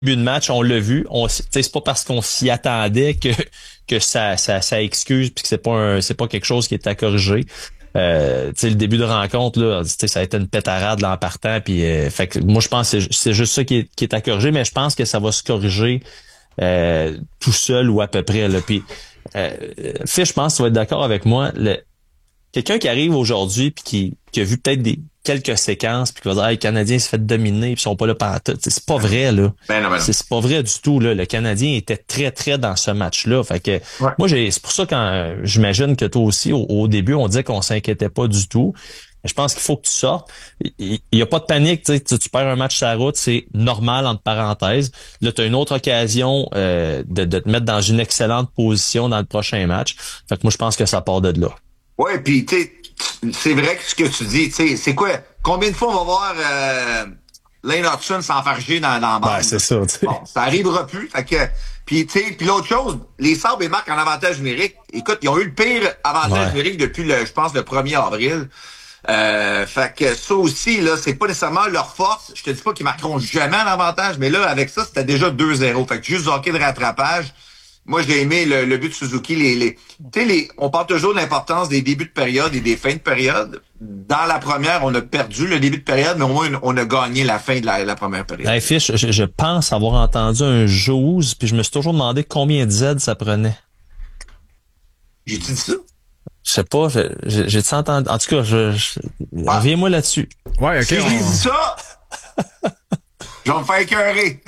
début de match, on l'a vu. C'est pas parce qu'on s'y attendait que ça excuse puis que c'est pas quelque chose qui est à corriger. Le début de rencontre là, ça a été une pétarade là en partant puis fait que moi je pense que c'est juste ça qui est à corriger, mais je pense que ça va se corriger tout seul ou à peu près là. Puis Fish, je pense que tu vas être d'accord avec moi. Quelqu'un qui arrive aujourd'hui puis qui a vu peut-être quelques séquences puis qui va dire hey, le Canadien s'est fait dominer puis ils sont pas là pantoute. C'est pas vrai là. Ben non. C'est pas vrai du tout là. Le Canadien était très très dans ce match-là. Fait que moi c'est pour ça quand j'imagine que toi aussi au début on disait qu'on s'inquiétait pas du tout. Je pense qu'il faut que tu sortes. Il y a pas de panique, tu perds un match sur la route, c'est normal entre parenthèses. Là, tu as une autre occasion de te mettre dans une excellente position dans le prochain match. Fait que moi je pense que ça part de là. Ouais, puis tu sais, c'est vrai que ce que tu dis, tu sais, c'est quoi? Combien de fois on va voir Lane Hutson s'enfarger dans la bande? Ouais, c'est ça. Bon, ça arrivera plus. Fait que, puis tu sais, puis l'autre chose, les Sabres et Marc en avantage numérique. Écoute, ils ont eu le pire avantage numérique depuis je pense le 1er avril. Fait que ça aussi, là, c'est pas nécessairement leur force. Je te dis pas qu'ils marqueront jamais en avantage, mais là, avec ça, c'était déjà 2-0. Fait que juste hockey de rattrapage. Moi, j'ai aimé le but de Suzuki. On parle toujours de l'importance des débuts de période et des fins de période. Dans la première, on a perdu le début de période, mais au moins, on a gagné la fin de la première période. Hey, Fish, je pense avoir entendu un jose, puis je me suis toujours demandé combien de Z ça prenait. J'ai-tu dit ça? Je sais pas, j'ai entendu. En tout cas, reviens-moi là-dessus. Ouais, ok. Si j'ai dit ça, je vais me faire écœurer.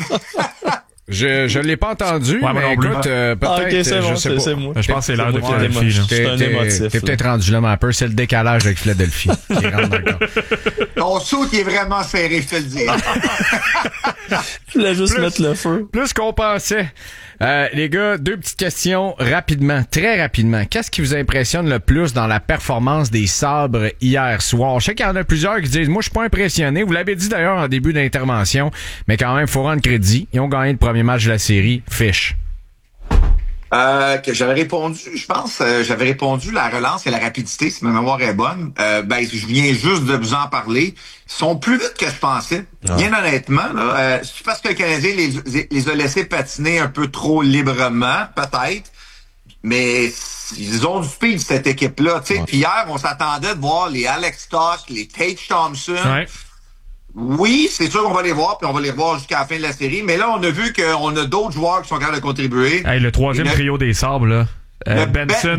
Je l'ai pas entendu, ouais, mais écoute, peut-être, okay, c'est bon, je sais pas. C'est moi. Je pense que c'est l'heure de Philadelphie. C'est un émotif. T'es peut-être rendu là, mais un peu, c'est le décalage avec Philadelphie qui rentre dans le camp. Ton saut qui est vraiment serré, je te le dis. Je voulais juste mettre le feu. Plus qu'on pensait. Les gars, 2 petites questions rapidement, très rapidement. Qu'est-ce qui vous impressionne le plus dans la performance des Sabres hier soir? Je sais qu'il y en a plusieurs qui disent, moi, je suis pas impressionné. Vous l'avez dit d'ailleurs en début d'intervention, mais quand même, faut rendre crédit. Ils ont gagné le premier match de la série. Fish. Que j'avais répondu, je pense, j'avais répondu la relance et la rapidité, si ma mémoire est bonne. Je viens juste de vous en parler. Ils sont plus vite que je pensais. Bien honnêtement, là, c'est parce que le Canadien les a laissés patiner un peu trop librement, peut-être. Mais ils ont du speed, cette équipe-là. Tu sais, puis hier, on s'attendait de voir les Alex Stock, les Tage Thompson. Ouais. Oui, c'est sûr qu'on va les voir, puis on va les voir jusqu'à la fin de la série. Mais là, on a vu qu'on a d'autres joueurs qui sont capables de contribuer. Hey, le troisième trio des Sabres, là. Benson.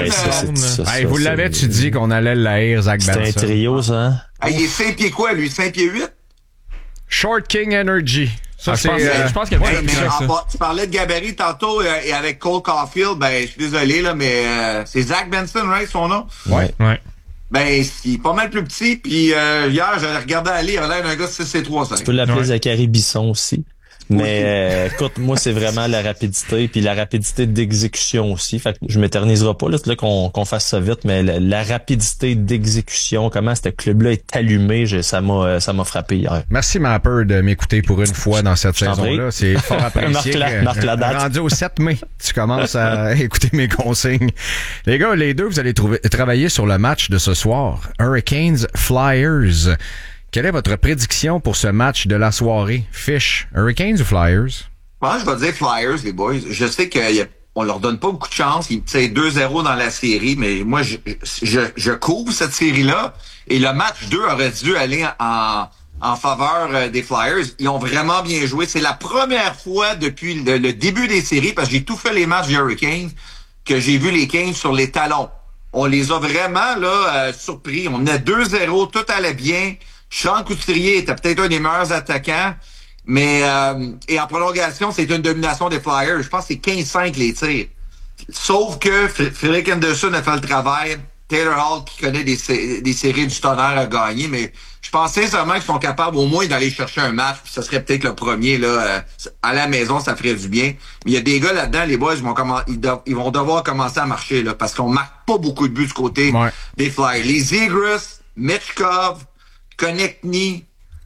Vous l'avez-tu dit qu'on allait l'haïr, Zach Benson? C'est un trio, ça. Hein? Il est 5 pieds quoi, lui? 5 pieds 8? Short King Energy. Ça, je pense qu'il y a tu parlais de gabarit tantôt et avec Cole Caulfield, je suis désolé, là, mais c'est Zach Benson, right, son nom? Ouais. Il est pas mal plus petit, puis hier, j'avais regardé aller, il avait l'air d'un gars 6'3". Tu peux l'appeler Zachary Bisson aussi. Mais écoute, moi, c'est vraiment la rapidité, puis la rapidité d'exécution aussi. Fait que je m'éterniserai pas là qu'on fasse ça vite, mais la rapidité d'exécution, comment ce club-là est allumé, ça m'a frappé hier. Merci Mapper de m'écouter pour une fois dans cette saison-là. C'est fort apprécié. Marque la date. Rendu au 7 mai, tu commences à écouter mes consignes. Les gars, les deux, vous allez travailler sur le match de ce soir. Hurricanes Flyers. Quelle est votre prédiction pour ce match de la soirée? Fish, Hurricanes ou Flyers? Moi, je vais dire Flyers, les boys. Je sais qu'on leur donne pas beaucoup de chance. C'est 2-0 dans la série, mais moi, je couvre cette série-là. Et le match 2 aurait dû aller en faveur des Flyers. Ils ont vraiment bien joué. C'est la première fois depuis le début des séries, parce que j'ai tout fait les matchs des Hurricanes, que j'ai vu les Canes sur les talons. On les a vraiment surpris. On menait 2-0, tout allait bien. Sean Couturier était peut-être un des meilleurs attaquants, mais et en prolongation, c'est une domination des Flyers. Je pense que c'est 15-5 les tirs. Sauf que Frederick Anderson a fait le travail. Taylor Hall, qui connaît des séries du tonnerre, a gagné, mais je pense sincèrement qu'ils sont capables au moins d'aller chercher un match, puis ce serait peut-être le premier là à la maison, ça ferait du bien. Mais il y a des gars là-dedans, les boys, ils vont devoir commencer à marcher là, parce qu'on marque pas beaucoup de buts du côté des Flyers. Les Zegras, Mitchkov, Konechny,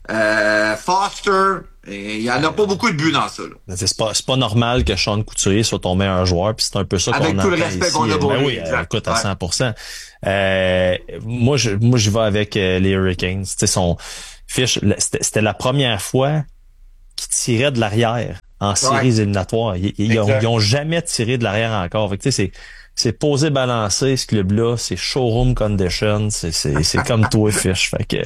Foster, il y en a pas beaucoup de buts dans ça. Là. C'est pas normal que Sean Couturier soit ton meilleur joueur, puis c'est un peu ça qu'on entend ici. Avec tout le respect qu'on a pour lui. Oui, écoute, à 100%. Moi, je vais avec les Hurricanes. Fish, c'était la première fois qui tiraient de l'arrière en séries éliminatoires. Ils ont jamais tiré de l'arrière encore. Fait que, tu sais, c'est posé balancé, ce club-là. C'est showroom condition. C'est comme toi, Fish. Fait que...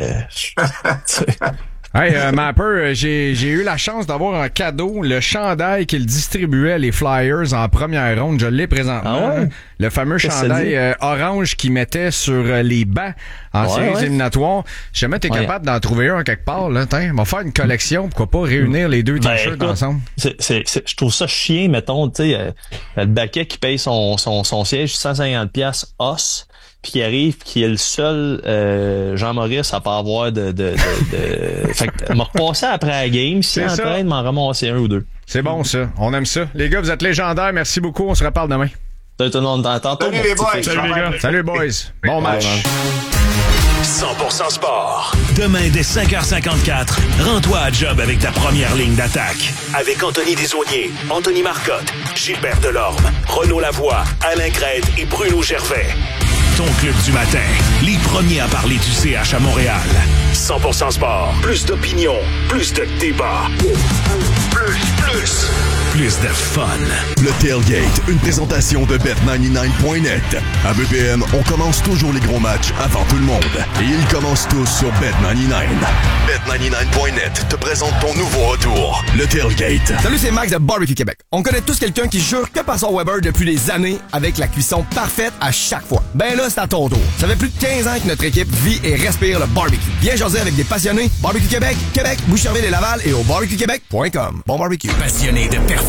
Hey, Mapper, j'ai eu la chance d'avoir en cadeau le chandail qu'ils distribuaient les Flyers en première ronde. Je l'ai présentement. Ah ouais? Le fameux chandail orange qu'ils mettaient sur les bancs en séries éliminatoires. Si jamais t'es capable d'en trouver un quelque part, là, on va faire une collection. Pourquoi pas réunir les deux t-shirts ensemble? Je trouve ça chien, mettons, tu sais, le baquet qui paye son siège 150$ os, puis qui arrive, qui est le seul Jean-Maurice à pas avoir de fait que m'a repassé après la game, si en train de m'en ramasser un ou deux. C'est bon ça, on aime ça. Les gars, vous êtes légendaires, merci beaucoup, on se reparle demain. Salut tout le monde, tantôt. Salut les boys. Salut les gars. Salut boys. Bon match. 100% sport. Demain dès 5h54, rends-toi à job avec ta première ligne d'attaque. Avec Anthony Desaulniers, Anthony Marcotte, Gilbert Delorme, Renaud Lavoie, Alain Crête et Bruno Gervais. Ton club du matin, les premiers à parler du CH à Montréal. 100% sport. Plus d'opinion, plus de débat. Plus de fun. Le Tailgate, une présentation de Bet99.net. À BPM, on commence toujours les gros matchs avant tout le monde. Et ils commencent tous sur Bet99. Bet99.net te présente ton nouveau retour, le Tailgate. Salut, c'est Max de Barbecue Québec. On connaît tous quelqu'un qui jure que par son Weber depuis des années avec la cuisson parfaite à chaque fois. Ben là, c'est à ton tour. Ça fait plus de 15 ans que notre équipe vit et respire le barbecue. Viens jaser avec des passionnés. Barbecue Québec, Boucherville et Laval et au barbecuequebec.com. Bon barbecue. Passionné de